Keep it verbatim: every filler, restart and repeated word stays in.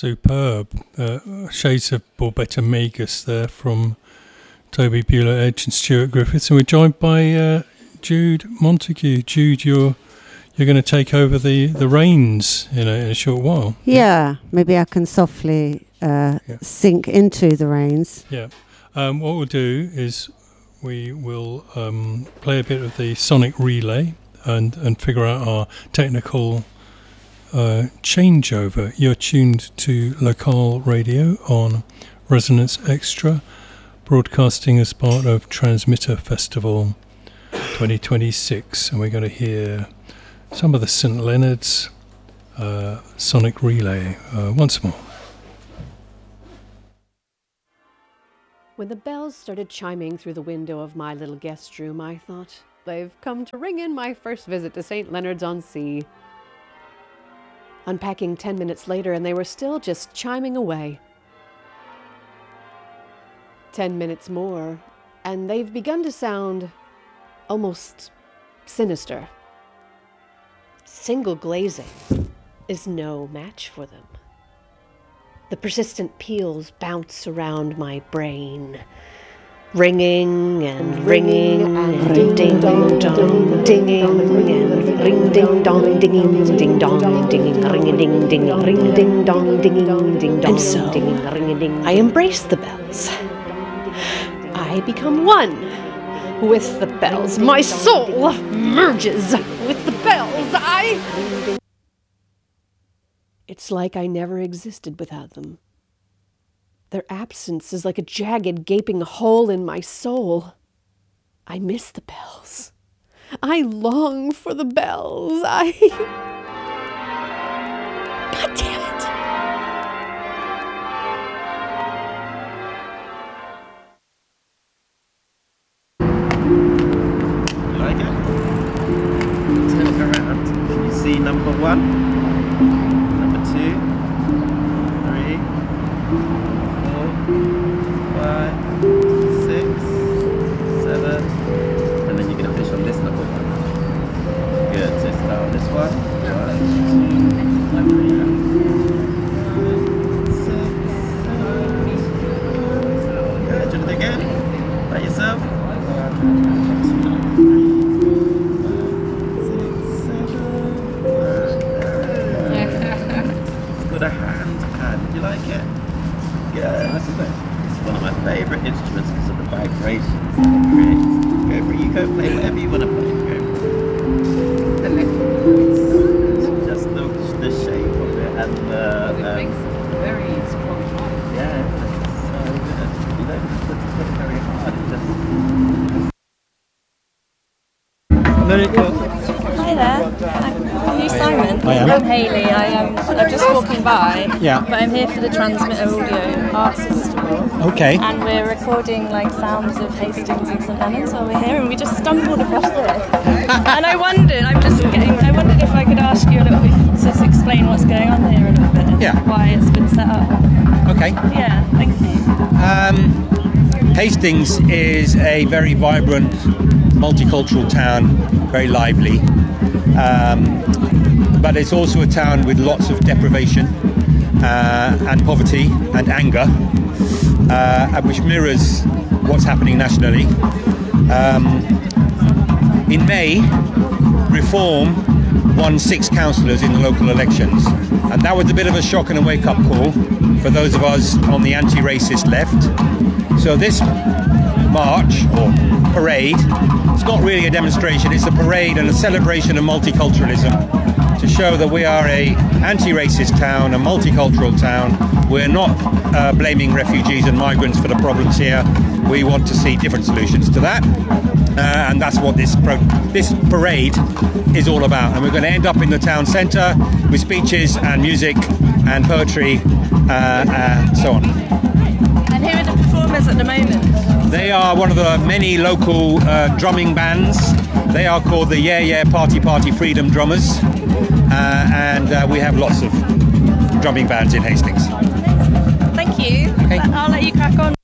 superb. Uh, shades of Borbetta Magus there from Toby Buller-Edge and Stuart Griffiths. And we're joined by uh, Jude Montague. Jude, you're you're going to take over the, the reins in a, in a short while. Yeah, maybe I can softly uh, yeah. sink into the reins. Yeah. Um, what we'll do is we will um, play a bit of the sonic relay and, and figure out our technical uh, changeover. You're tuned to Local Radio on Resonance Extra, broadcasting as part of Transmitter Festival twenty twenty-six, and we're going to hear some of the Saint Leonard's uh, sonic relay uh, once more. When the bells started chiming through the window of my little guest room, I thought, they've come to ring in my first visit to Saint Leonard's-on-Sea. Unpacking ten minutes later, and they were still just chiming away. Ten minutes more, and they've begun to sound almost sinister. Single glazing is no match for them. The persistent peals bounce around my brain, ringing and ringing and ding ding dong dong, dinging and ring ding dong, dinging ding dong, dinging ring ding ding, ring ding dong, dinging ding dong, dinging ring ding. I embrace the bells. I become one with the bells. My soul merges with the bells. I... It's like I never existed without them. Their absence is like a jagged, gaping hole in my soul. I miss the bells. I long for the bells. I... God damn it! See number one, number two, three, four, five, six, seven, and then you're going to finish on this number one. Good, so start on this one. One, two, three, six, good, do it again, by yourself. A hand pan. Do you like it? Yeah, that's it. It's one of my favourite instruments because of the vibrations that it creates. Go for it. You go play whatever you want to play. Go for it. It's just the, the shape of it and the... It um, makes a very strong sound. Yeah, it's so good. You don't have to put it very hard. It just... Very cool. Hi there. I'm, are you Simon? I am. I'm Hayley. I am. I'm just walking by. Yeah. But I'm here for the Transmitter Audio Arts Festival. Okay. And we're recording like sounds of Hastings and Saint Leonard's while we're here, and we just stumbled across this. And I wondered. I'm just getting. I wondered if I could ask you a little bit to just explain what's going on here a little bit. And yeah. Why it's been set up. Okay. Yeah. Thank you. Um, Hastings is a very vibrant, multicultural town, very lively. Um, but it's also a town with lots of deprivation uh, and poverty and anger, uh, which mirrors what's happening nationally. Um, in May, Reform won six councillors in the local elections, and that was a bit of a shock and a wake-up call for those of us on the anti-racist left. So this march or parade, it's not really a demonstration, it's a parade and a celebration of multiculturalism to show that we are a anti-racist town, a multicultural town. We're not uh, blaming refugees and migrants for the problems here. We want to see different solutions to that, uh, and that's what this pro- this parade is all about. And we're going to end up in the town centre with speeches and music and poetry uh, and so on. And who are the performers at the moment? They are one of the many local uh, drumming bands. They are called the Yeah Yeah Party Party Freedom Drummers, uh, and uh, we have lots of drumming bands in Hastings. Thank you. Okay. I'll let you crack on.